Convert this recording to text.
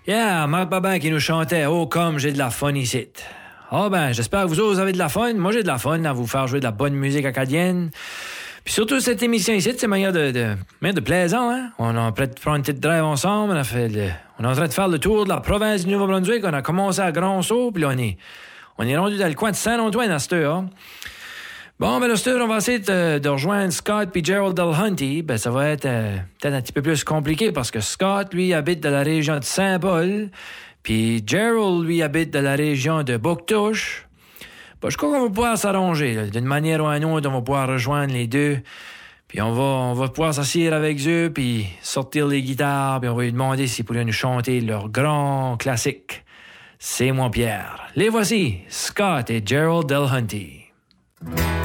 Yeah, Marc Babin qui nous chantait « Oh, comme j'ai de la fun ici ». Ah ben, j'espère que vous autres avez de la fun. Moi, j'ai de la fun à vous faire jouer de la bonne musique acadienne. Puis surtout, cette émission ici, c'est manière de plaisant, hein? On est prêt de prendre une petite drive ensemble. On est en train de faire le tour de la province du Nouveau-Brunswick. On a commencé à Grand-Sault, puis là, on est rendu dans le coin de Saint-Antoine à cette heure. Bon, ben, là, on va essayer de rejoindre Scott puis Gerald Delhunty. Ben, ça va être peut-être un petit peu plus compliqué parce que Scott, lui, habite dans la région de Saint-Paul. Puis Gerald, lui, habite dans la région de Bouctouche. Ben, je crois qu'on va pouvoir s'arranger. Là. D'une manière ou d'une autre, on va pouvoir rejoindre les deux. Puis on va pouvoir s'asseoir avec eux, puis sortir les guitares, puis on va lui demander s'ils pourraient nous chanter leur grand classique. C'est moi, Pierre. Les voici, Scott et Gerald Delhunty.